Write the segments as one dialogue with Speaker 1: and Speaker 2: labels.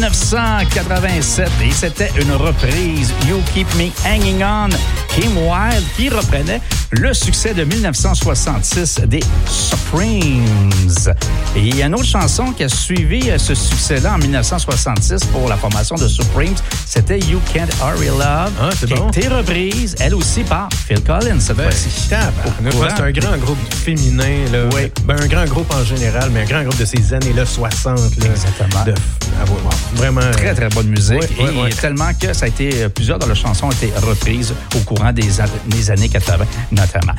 Speaker 1: 1987 et c'était une reprise You Keep Me Hanging On, Kim Wilde qui reprenait le succès de 1966 des Supremes. Et il y a une autre chanson qui a suivi ce succès-là en 1966 pour la formation de Supremes, c'était You Can't Hurry Love, qui a été reprise, elle aussi, par Phil Collins cette fois-ci.
Speaker 2: C'est un grand groupe féminin, là.
Speaker 1: Oui.
Speaker 2: Un grand groupe en général, mais un grand groupe de ces années-là 60. Là,
Speaker 1: exactement.
Speaker 2: Vraiment.
Speaker 1: Très, très bonne musique.
Speaker 2: Oui,
Speaker 1: et tellement que ça a été, plusieurs de leurs chansons ont été reprises au courant des années 80, notamment.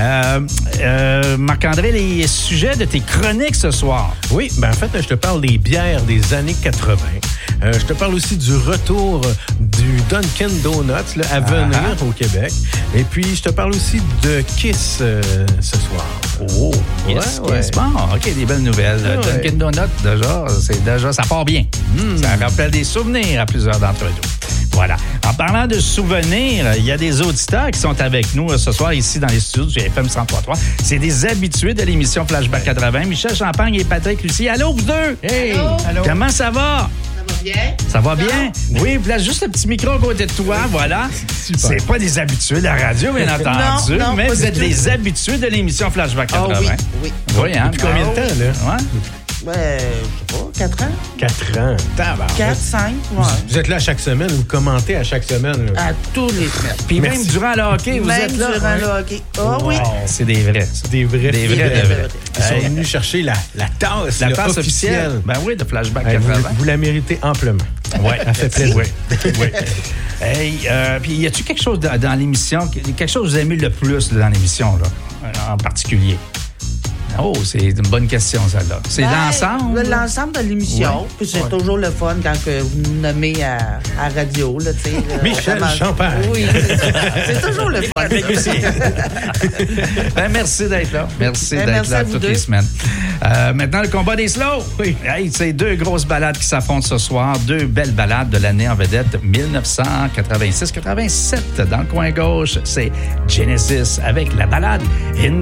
Speaker 1: Marc-André, les sujets de tes chroniques ce soir.
Speaker 2: Oui, en fait, je te parle des bières des années 80. Je te parle aussi du retour du Dunkin' Donuts là, à venir au Québec. Et puis, je te parle aussi de Kiss ce soir.
Speaker 1: Oh, Kiss. Bon, OK, des belles nouvelles. Dunkin' Donuts, déjà, ça part bien. Ça rappelle des souvenirs à plusieurs d'entre nous. Voilà. En parlant de souvenirs, il y a des auditeurs qui sont avec nous ce soir ici dans les studios du GFM 103.3. C'est des habitués de l'émission Flashback 80. Michel Champagne et Patrick Lucie. Allô, vous deux?
Speaker 3: Hey!
Speaker 1: Allô. Comment ça va?
Speaker 3: Bien?
Speaker 1: Ça va bien? Oui, place juste le petit micro à côté de toi, voilà.
Speaker 2: Super.
Speaker 1: C'est pas des habitués de la radio, bien entendu,
Speaker 3: non,
Speaker 1: mais vous êtes des habitués de l'émission Flashback 80.
Speaker 3: Oui.
Speaker 1: Oui, hein?
Speaker 2: Depuis combien de temps, là?
Speaker 3: Ouais, je sais pas, 4 ans?
Speaker 2: 4 ans.
Speaker 3: 4, 5, ouais.
Speaker 2: Vous êtes là chaque semaine, vous commentez à chaque semaine. Là.
Speaker 3: À tous les semaines.
Speaker 1: Puis même durant le hockey, vous êtes là?
Speaker 3: Même durant le hockey. Oui.
Speaker 1: C'est des vrais, ça.
Speaker 2: Des vrais.
Speaker 1: Des vrais.
Speaker 2: Ils sont venus chercher la tasse,
Speaker 1: la tasse officielle. Ben oui, de Flashback 80.
Speaker 2: Vous la méritez amplement.
Speaker 1: Oui,
Speaker 2: ça fait plaisir.
Speaker 1: Oui. Hey, puis y a-tu quelque chose dans l'émission, quelque chose que vous aimez le plus dans l'émission, là, en particulier? Oh, c'est une bonne question, celle-là. C'est l'ensemble?
Speaker 3: L'ensemble de l'émission. Puis c'est toujours le fun quand que vous nous nommez à radio, là, tu sais.
Speaker 2: Michel Champagne.
Speaker 3: Oui, c'est toujours le fun.
Speaker 1: Merci d'être là. Merci d'être là toutes les semaines. Maintenant, le combat des slows. Oui. Hey, c'est deux grosses balades qui s'affrontent ce soir. Deux belles balades de l'année en vedette 1986-87. Dans le coin gauche, c'est Genesis avec la balade In